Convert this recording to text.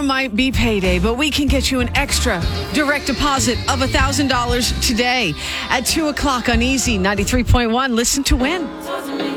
tomorrow might be payday, but we can get you an extra direct deposit of $1,000 today at 2 o'clock on Easy 93.1. Listen to win.